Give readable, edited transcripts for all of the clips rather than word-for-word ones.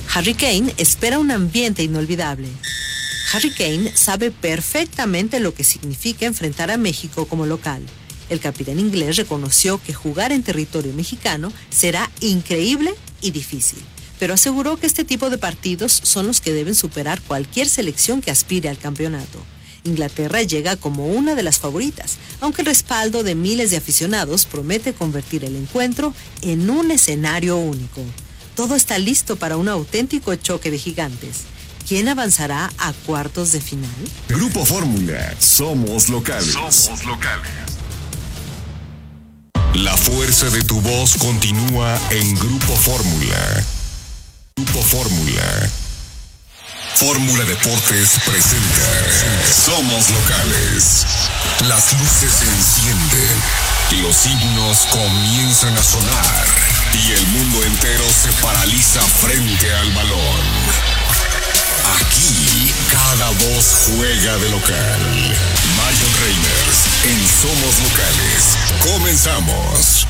Harry Kane espera un ambiente inolvidable. Harry Kane sabe perfectamente lo que significa enfrentar a México como local. El capitán inglés reconoció que jugar en territorio mexicano será increíble y difícil, pero aseguró que este tipo de partidos son los que deben superar cualquier selección que aspire al campeonato. Inglaterra llega como una de las favoritas, aunque el respaldo de miles de aficionados promete convertir el encuentro en un escenario único. Todo está listo para un auténtico choque de gigantes. ¿Quién avanzará a cuartos de final? Grupo Fórmula, somos locales. Somos locales. La fuerza de tu voz continúa en Grupo Fórmula. Grupo Fórmula. Fórmula Deportes presenta Somos Locales. Las luces se encienden, los himnos comienzan a sonar y el mundo entero se paraliza frente al balón. Aquí cada voz juega de local. Marion Reimers en Somos Locales. Comenzamos.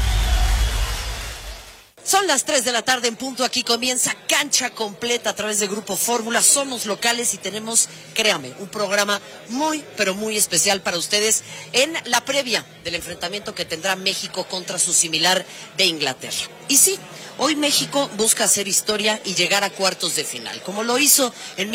Son las 3 de la tarde en punto, aquí comienza Cancha Completa a través de Grupo Fórmula, somos locales y tenemos, créame, un programa muy, pero muy especial para ustedes en la previa del enfrentamiento que tendrá México contra su similar de Inglaterra. Y sí, hoy México busca hacer historia y llegar a cuartos de final, como lo hizo en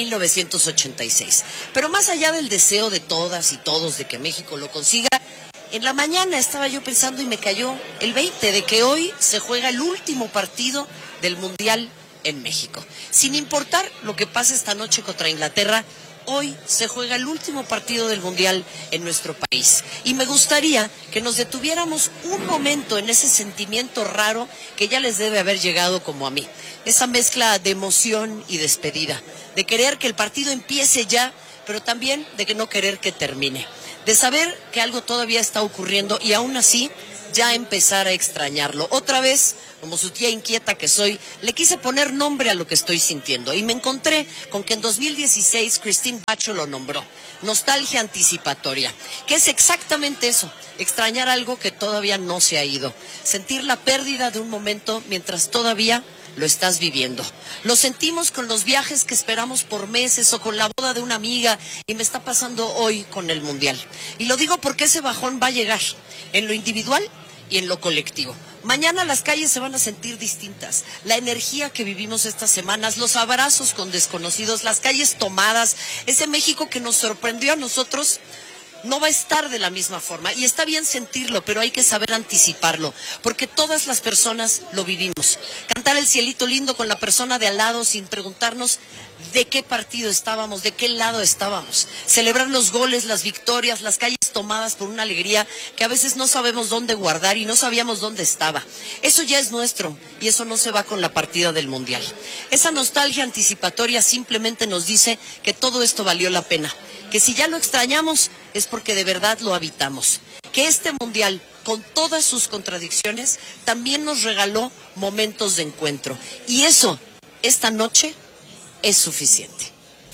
1986. Pero más allá del deseo de todas y todos de que México lo consiga, en la mañana estaba yo pensando y me cayó el 20 de que hoy se juega el último partido del Mundial en México. Sin importar lo que pase esta noche contra Inglaterra, hoy se juega el último partido del Mundial en nuestro país. Y me gustaría que nos detuviéramos un momento en ese sentimiento raro que ya les debe haber llegado como a mí. Esa mezcla de emoción y despedida, de querer que el partido empiece ya, pero también de que no querer que termine. De saber que algo todavía está ocurriendo y aún así ya empezar a extrañarlo. Otra vez, como su tía inquieta que soy, le quise poner nombre a lo que estoy sintiendo y me encontré con que en 2016 Christine Bacho lo nombró, nostalgia anticipatoria, que es exactamente eso, extrañar algo que todavía no se ha ido, sentir la pérdida de un momento mientras todavía lo estás viviendo. Lo sentimos con los viajes que esperamos por meses o con la boda de una amiga y me está pasando hoy con el Mundial. Y lo digo porque ese bajón va a llegar en lo individual y en lo colectivo. Mañana las calles se van a sentir distintas. La energía que vivimos estas semanas, los abrazos con desconocidos, las calles tomadas, ese México que nos sorprendió a nosotros, no va a estar de la misma forma y está bien sentirlo, pero hay que saber anticiparlo, porque todas las personas lo vivimos. Cantar el cielito lindo con la persona de al lado sin preguntarnos de qué partido estábamos, de qué lado estábamos. Celebrar los goles, las victorias, las calles tomadas por una alegría que a veces no sabemos dónde guardar y no sabíamos dónde estaba. Eso ya es nuestro y eso no se va con la partida del Mundial. Esa nostalgia anticipatoria simplemente nos dice que todo esto valió la pena, que si ya lo extrañamos es porque de verdad lo habitamos, que este Mundial, con todas sus contradicciones, también nos regaló momentos de encuentro. Y eso, esta noche, es suficiente.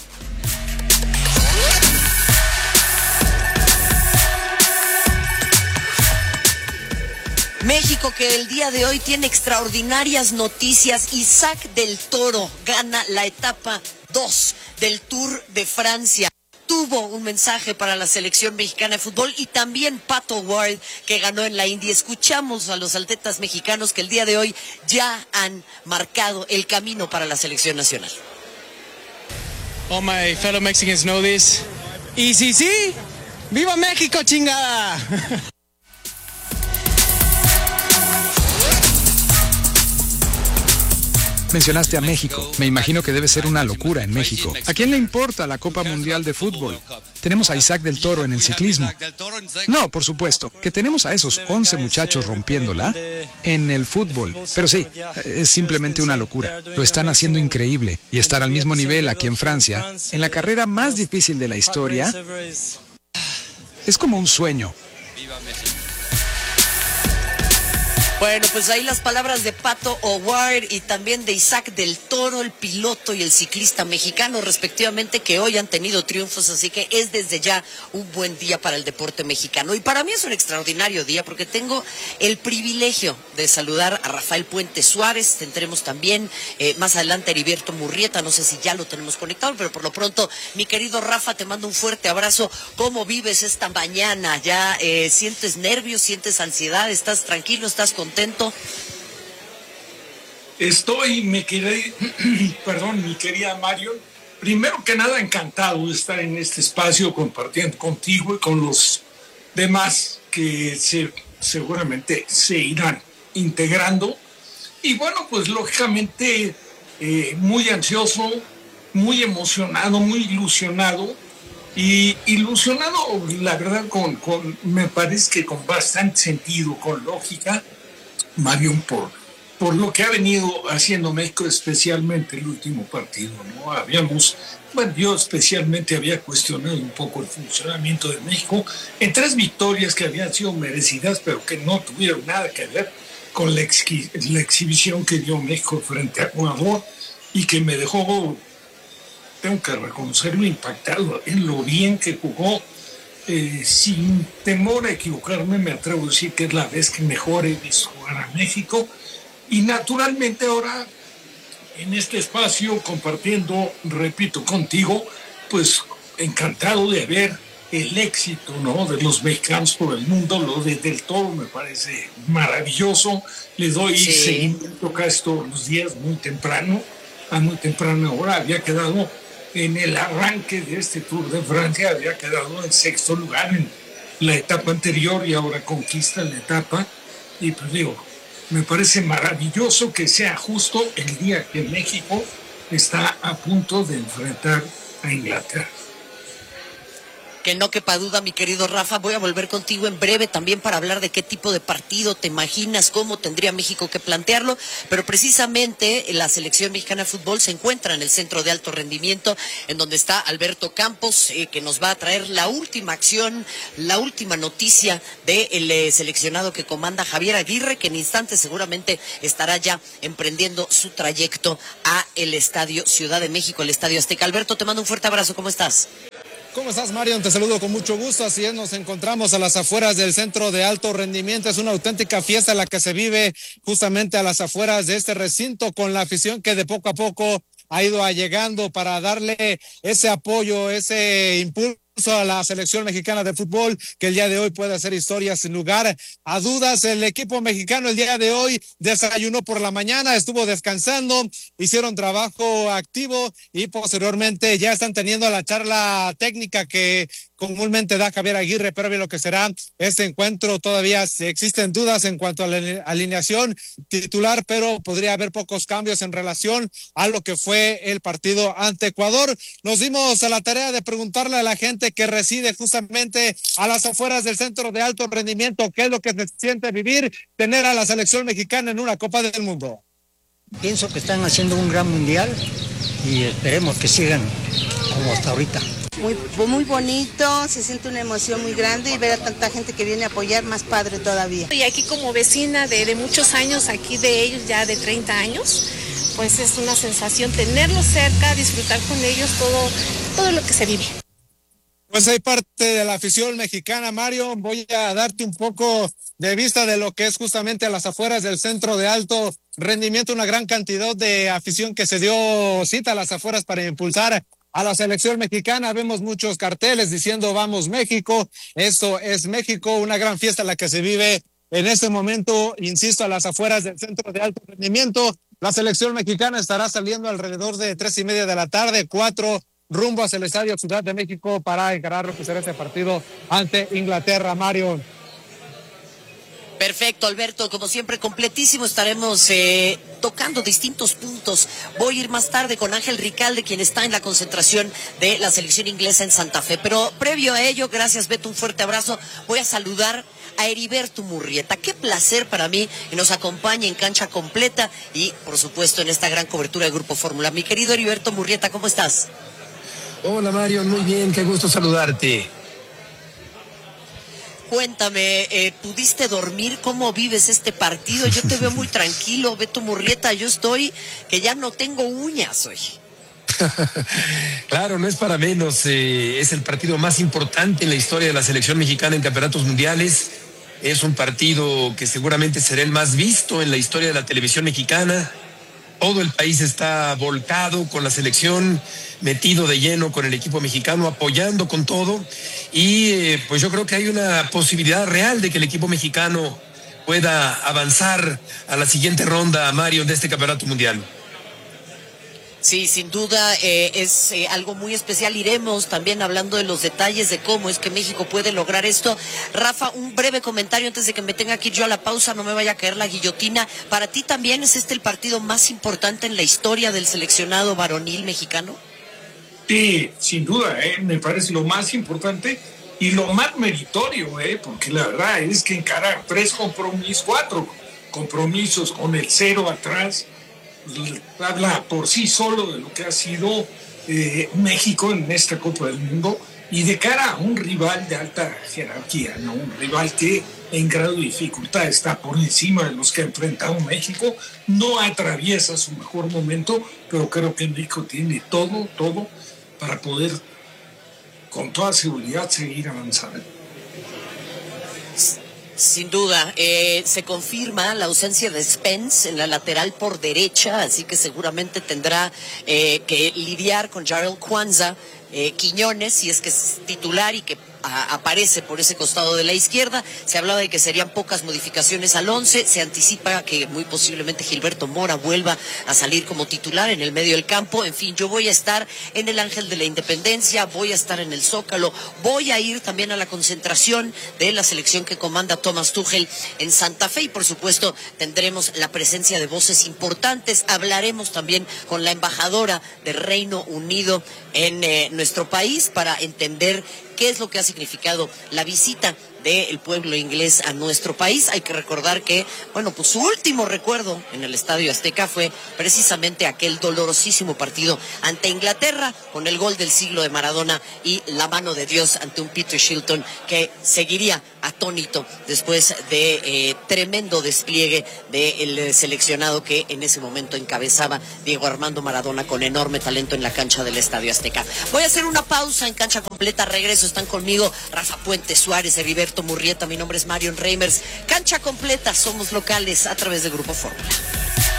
México, que el día de hoy tiene extraordinarias noticias. Isaac del Toro gana la etapa 2 del Tour de Francia. Tuvo un mensaje para la selección mexicana de fútbol y también Pato Ward, que ganó en la India. Escuchamos a los atletas mexicanos que el día de hoy ya han marcado el camino para la selección nacional. All my fellow Mexicans know this. Y sí, ¡viva México, chingada! Mencionaste a México. Me imagino que debe ser una locura en México. ¿A quién le importa la Copa Mundial de Fútbol? Tenemos a Isaac del Toro en el ciclismo. No, por supuesto, que tenemos a esos 11 muchachos rompiéndola en el fútbol. Pero sí, es simplemente una locura. Lo están haciendo increíble. Y estar al mismo nivel aquí en Francia, en la carrera más difícil de la historia, es como un sueño. Bueno, pues ahí las palabras de Pato O'Ward y también de Isaac del Toro, el piloto y el ciclista mexicano, respectivamente, que hoy han tenido triunfos, así que es desde ya un buen día para el deporte mexicano. Y para mí es un extraordinario día porque tengo el privilegio de saludar a Rafael Puente Suárez. Tendremos también más adelante a Heriberto Murrieta, no sé si ya lo tenemos conectado, pero por lo pronto, mi querido Rafa, te mando un fuerte abrazo. ¿Cómo vives esta mañana? ¿Ya sientes nervios, sientes ansiedad? ¿Estás tranquilo? ¿Estás contento? Estoy, mi querida Marion, primero que nada encantado de estar en este espacio compartiendo contigo y con los demás que seguramente se irán integrando. Y bueno, pues lógicamente muy ansioso, muy emocionado, muy ilusionado. Y ilusionado, la verdad, me parece que con bastante sentido, con lógica, Marion, por lo que ha venido haciendo México, especialmente el último partido, ¿no? Yo especialmente había cuestionado un poco el funcionamiento de México en 3 victorias que habían sido merecidas, pero que no tuvieron nada que ver con la exhibición que dio México frente a Ecuador y que me dejó, tengo que reconocerlo, impactado en lo bien que jugó. Sin temor a equivocarme, me atrevo a decir que es la vez que mejor he visto jugar a México. Y naturalmente ahora, en este espacio, compartiendo, repito, contigo, pues encantado de ver el éxito, ¿no?, de los mexicanos por el mundo. Lo de Del Toro me parece maravilloso. Le doy seguimiento casi todos los días, muy temprano. A muy temprana hora había quedado en el arranque de este Tour de Francia, había quedado en 6º lugar en la etapa anterior y ahora conquista la etapa. Y pues digo, me parece maravilloso que sea justo el día que México está a punto de enfrentar a Inglaterra. Que no quepa duda, mi querido Rafa, voy a volver contigo en breve también para hablar de qué tipo de partido te imaginas, cómo tendría México que plantearlo, pero precisamente la selección mexicana de fútbol se encuentra en el centro de alto rendimiento, en donde está Alberto Campos, que nos va a traer la última acción, la última noticia del seleccionado que comanda Javier Aguirre, que en instantes seguramente estará ya emprendiendo su trayecto a el Estadio Ciudad de México, el Estadio Azteca. Alberto, te mando un fuerte abrazo, ¿cómo estás? ¿Cómo estás, Marion? Te saludo con mucho gusto. Así es, nos encontramos a las afueras del centro de alto rendimiento. Es una auténtica fiesta la que se vive justamente a las afueras de este recinto, con la afición que de poco a poco ha ido llegando para darle ese apoyo, ese impulso a la selección mexicana de fútbol, que el día de hoy puede hacer historia sin lugar a dudas. El equipo mexicano el día de hoy desayunó por la mañana, estuvo descansando, hicieron trabajo activo y posteriormente ya están teniendo la charla técnica que comúnmente da Javier Aguirre previo a lo que será este encuentro. Todavía existen dudas en cuanto a la alineación titular, pero podría haber pocos cambios en relación a lo que fue el partido ante Ecuador. Nos dimos a la tarea de preguntarle a la gente que reside justamente a las afueras del centro de alto rendimiento qué es lo que se siente vivir, tener a la selección mexicana en una Copa del Mundo. Pienso que están haciendo un gran mundial y esperemos que sigan como hasta ahorita. Muy bonito, se siente una emoción muy grande y ver a tanta gente que viene a apoyar, más padre todavía. Y aquí como vecina de muchos años, aquí de ellos ya de 30 años, pues es una sensación tenerlos cerca, disfrutar con ellos todo lo que se vive. Pues hay parte de la afición mexicana, Mario. Voy a darte un poco de vista de lo que es justamente a las afueras del centro de alto rendimiento, una gran cantidad de afición que se dio cita a las afueras para impulsar a la selección mexicana. Vemos muchos carteles diciendo vamos México, esto es México, una gran fiesta la que se vive en este momento, insisto, a las afueras del centro de alto rendimiento. La selección mexicana estará saliendo alrededor de 3:30 de la tarde, 4 rumbo hacia el Estadio Ciudad de México para encarar lo que será este partido ante Inglaterra, Mario. Perfecto, Alberto, como siempre completísimo, estaremos tocando distintos puntos. Voy a ir más tarde con Ángel Ricalde, quien está en la concentración de la selección inglesa en Santa Fe. Pero previo a ello, gracias Beto, un fuerte abrazo. Voy a saludar a Heriberto Murrieta. Qué placer para mí que nos acompañe en Cancha Completa y, por supuesto, en esta gran cobertura de Grupo Fórmula. Mi querido Heriberto Murrieta, ¿cómo estás? Hola Mario, muy bien, qué gusto saludarte. Cuéntame, ¿pudiste dormir? ¿Cómo vives este partido? Yo te veo muy tranquilo, Beto Murrieta. Yo estoy que ya no tengo uñas hoy. Claro, no es para menos. Es el partido más importante en la historia de la selección mexicana en campeonatos mundiales. Es un partido que seguramente será el más visto en la historia de la televisión mexicana. Todo el país está volcado con la selección, metido de lleno con el equipo mexicano, apoyando con todo. Y pues yo creo que hay una posibilidad real de que el equipo mexicano pueda avanzar a la siguiente ronda, Mario, de este campeonato mundial. Sí, sin duda es algo muy especial. Iremos también hablando de los detalles de cómo es que México puede lograr esto. Rafa, un breve comentario antes de que me tenga que ir yo a la pausa, no me vaya a caer la guillotina. ¿Para ti también es este el partido más importante en la historia del seleccionado varonil mexicano? Sí, sin duda, me parece lo más importante y lo más meritorio, porque la verdad es que encarar 4 compromisos con el 0 atrás, habla por sí solo de lo que ha sido México en esta Copa del Mundo y de cara a un rival de alta jerarquía, ¿no? Un rival que en grado de dificultad está por encima de los que ha enfrentado México, no atraviesa su mejor momento, pero creo que México tiene todo para poder con toda seguridad seguir avanzando. Sin duda, se confirma la ausencia de Spence en la lateral por derecha, así que seguramente tendrá que lidiar con Jarell Kwanza, Quiñones, si es que es titular y que aparece por ese costado de la izquierda. Se hablaba de que serían pocas modificaciones al 11, se anticipa que muy posiblemente Gilberto Mora vuelva a salir como titular en el medio del campo. En fin, yo voy a estar en el Ángel de la Independencia, voy a estar en el Zócalo, voy a ir también a la concentración de la selección que comanda Thomas Tuchel en Santa Fe y por supuesto tendremos la presencia de voces importantes. Hablaremos también con la embajadora de Reino Unido en nuestro país para entender qué es lo que ha significado la visita del pueblo inglés a nuestro país. Hay que recordar que, pues su último recuerdo en el Estadio Azteca fue precisamente aquel dolorosísimo partido ante Inglaterra con el gol del siglo de Maradona y la mano de Dios ante un Peter Shilton que seguiría atónito después de tremendo despliegue del seleccionado que en ese momento encabezaba Diego Armando Maradona con enorme talento en la cancha del Estadio Azteca. Voy a hacer una pausa en Cancha Completa, regreso, están conmigo Rafa Puente Suárez, Heriberto Murrieta, mi nombre es Marion Reimers. Cancha Completa, somos locales a través de Grupo Fórmula.